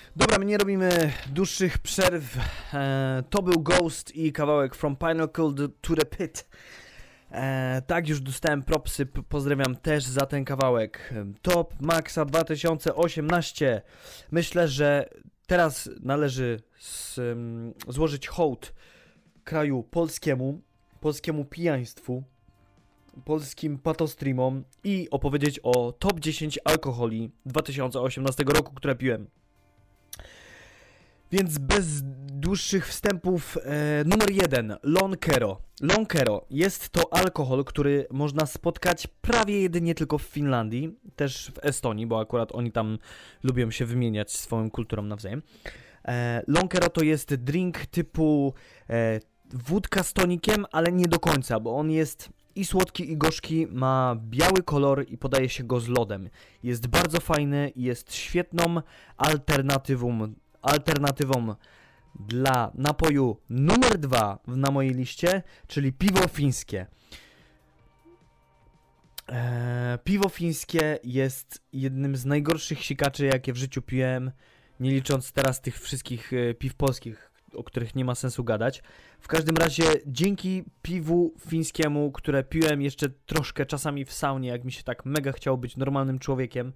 Dobra, my nie robimy dłuższych przerw. To był Ghost i kawałek From Pinnacle to the Pit. Tak, już dostałem propsy, pozdrawiam też za ten kawałek. Top Maxa 2018. Myślę, że teraz należy złożyć hołd kraju polskiemu pijaństwu, polskim patostreamom i opowiedzieć o top 10 alkoholi 2018 roku, które piłem. Więc bez dłuższych wstępów, numer 1, Lonkero. Lonkero jest to alkohol, który można spotkać prawie jedynie tylko w Finlandii, też w Estonii, bo akurat oni tam lubią się wymieniać swoją kulturą nawzajem. Lonkero to jest drink typu wódka z tonikiem, ale nie do końca, bo on jest i słodki, i gorzki, ma biały kolor i podaje się go z lodem. Jest bardzo fajny i jest świetną alternatywą dla napoju numer 2 na mojej liście, czyli piwo fińskie. Piwo fińskie jest jednym z najgorszych sikaczy, jakie w życiu piłem, nie licząc teraz tych wszystkich piw polskich, o których nie ma sensu gadać. W każdym razie dzięki piwu fińskiemu, które piłem jeszcze troszkę czasami w saunie, jak mi się tak mega chciało być normalnym człowiekiem,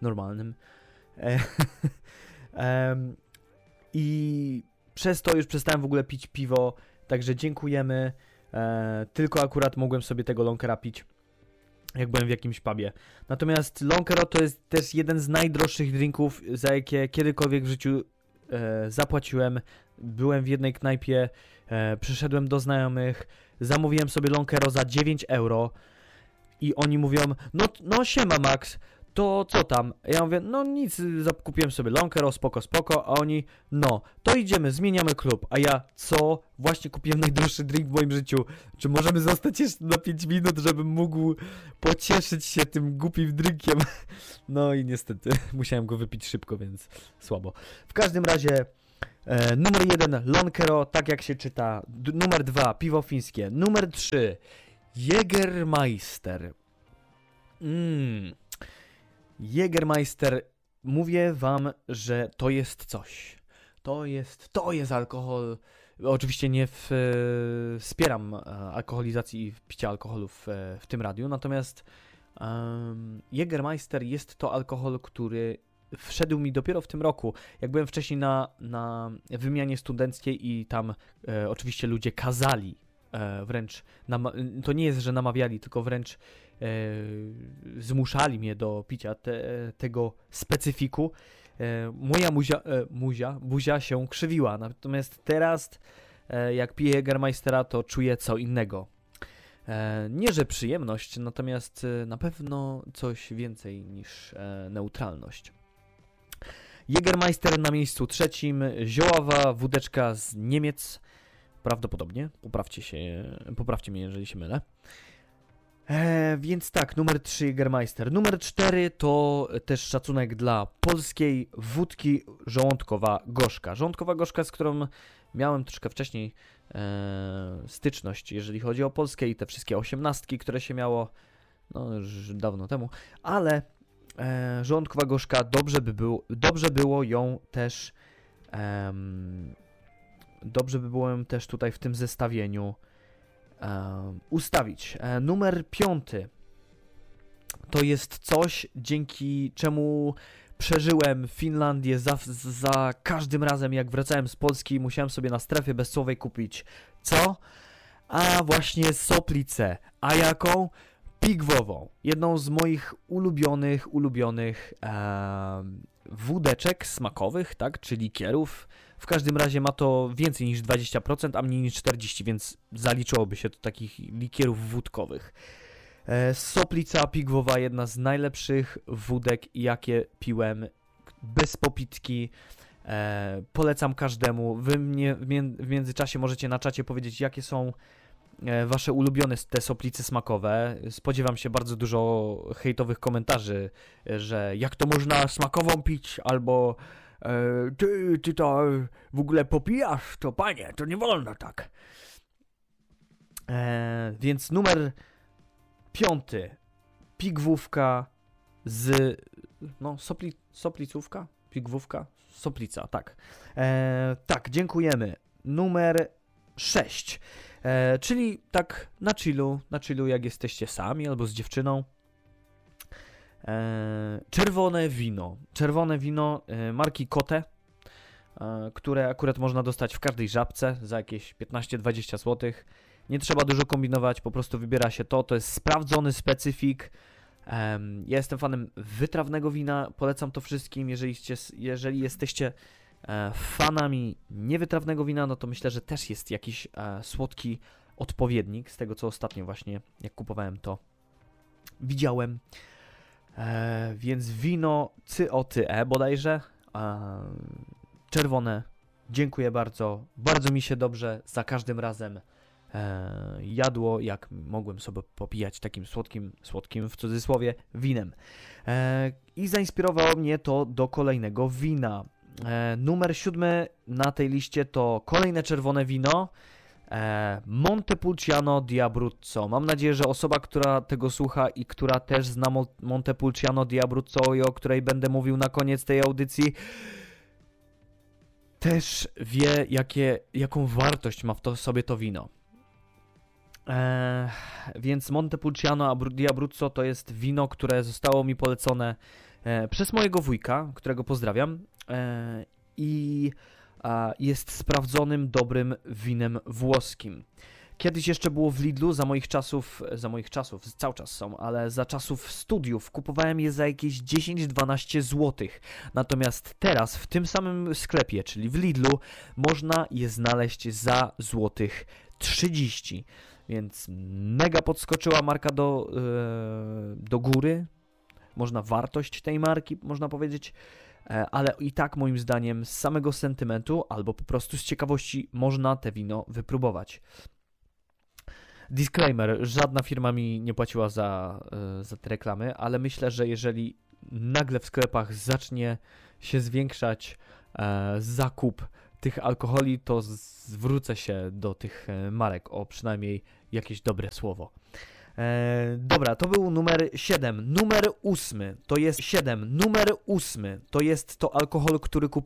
i przez to już przestałem w ogóle pić piwo, także dziękujemy. Tylko akurat mogłem sobie tego Lonkera pić, jak byłem w jakimś pubie. Natomiast Lonkero to jest też jeden z najdroższych drinków, za jakie kiedykolwiek w życiu zapłaciłem. Byłem w jednej knajpie, przyszedłem do znajomych, zamówiłem sobie Lonkero za 9 euro i oni mówią, no siema Max, to co tam? Ja mówię, no nic, kupiłem sobie Lonkero, spoko, a oni, no, to idziemy, zmieniamy klub. A ja, co? Właśnie kupiłem najdroższy drink w moim życiu. Czy możemy zostać jeszcze na 5 minut, żebym mógł pocieszyć się tym głupim drinkiem? No i niestety, musiałem go wypić szybko, więc słabo. W każdym razie, numer 1, Lonkero, tak jak się czyta. Numer 2, piwo fińskie. Numer 3, Jägermeister. Jägermeister, mówię wam, że to jest coś. To jest alkohol. Oczywiście nie wspieram alkoholizacji i picia alkoholów w tym radiu, natomiast Jägermeister jest to alkohol, który wszedł mi dopiero w tym roku. Jak byłem wcześniej na wymianie studenckiej i tam oczywiście ludzie kazali, wręcz, to nie jest, że namawiali, tylko wręcz zmuszali mnie do picia tego specyfiku. Moja buzia się krzywiła. Natomiast teraz, jak piję Jägermeistera, to czuję co innego. Nie, że przyjemność, natomiast na pewno coś więcej niż neutralność. Jägermeister na miejscu 3, ziołowa wódeczka z Niemiec. Prawdopodobnie. Poprawcie mnie, jeżeli się mylę. Więc tak, numer 3 Jägermeister. Numer 4 to też szacunek dla polskiej wódki żołądkowa gorzka. Żołądkowa gorzka, z którą miałem troszkę wcześniej styczność, jeżeli chodzi o Polskę i te wszystkie 18, które się miało, no już dawno temu, ale żołądkowa gorzka, dobrze było ją też tutaj w tym zestawieniu ustawić. Numer 5 to jest coś, dzięki czemu przeżyłem Finlandię za każdym razem, jak wracałem z Polski, musiałem sobie na strefie bezcłowej kupić co? A właśnie soplicę. A jaką? Pigwową. Jedną z moich ulubionych wódeczek smakowych, tak, czy likierów. W każdym razie ma to więcej niż 20%, a mniej niż 40%, więc zaliczyłoby się do takich likierów wódkowych. Soplica pigwowa, jedna z najlepszych wódek, jakie piłem, bez popitki. Polecam każdemu. Wy mnie w międzyczasie możecie na czacie powiedzieć, jakie są wasze ulubione te soplice smakowe. Spodziewam się bardzo dużo hejtowych komentarzy, że jak to można smakową pić, albo ty to w ogóle popijasz, to panie, to nie wolno tak. Więc numer 5, pigwówka z, no, soplicówka? Pigwówka? Soplica, tak. Tak, dziękujemy. Numer 6. Czyli tak na chillu, jak jesteście sami albo z dziewczyną. Czerwone wino marki Kote, które akurat można dostać w każdej żabce za jakieś 15-20 zł. Nie trzeba dużo kombinować, po prostu wybiera się to jest sprawdzony specyfik. Ja jestem fanem wytrawnego wina, polecam to wszystkim. Jeżeli jesteście fanami niewytrawnego wina, no to myślę, że też jest jakiś słodki odpowiednik, z tego co ostatnio właśnie, jak kupowałem to, widziałem. Więc wino COTE bodajże, czerwone, dziękuję bardzo, bardzo mi się dobrze za każdym razem jadło, jak mogłem sobie popijać takim słodkim w cudzysłowie winem. I zainspirowało mnie to do kolejnego wina. Numer 7 na tej liście to kolejne czerwone wino, Montepulciano di Abruzzo. Mam nadzieję, że osoba, która tego słucha i która też zna Montepulciano di Abruzzo i o której będę mówił na koniec tej audycji, też wie, jaką wartość ma sobie to wino. Więc Montepulciano di Abruzzo to jest wino, które zostało mi polecone przez mojego wujka, którego pozdrawiam, i jest sprawdzonym, dobrym winem włoskim. Kiedyś jeszcze było w Lidlu, za moich czasów, cały czas są, ale za czasów studiów kupowałem je za jakieś 10-12 zł. Natomiast teraz w tym samym sklepie, czyli w Lidlu, można je znaleźć za złotych 30. Więc mega podskoczyła marka do góry. Wartość tej marki, można powiedzieć. Ale i tak moim zdaniem z samego sentymentu albo po prostu z ciekawości można te wino wypróbować. Disclaimer, żadna firma mi nie płaciła za te reklamy, ale myślę, że jeżeli nagle w sklepach zacznie się zwiększać zakup tych alkoholi, to zwrócę się do tych marek o przynajmniej jakieś dobre słowo. Dobra, to był numer 7. Numer 8 to jest to alkohol, który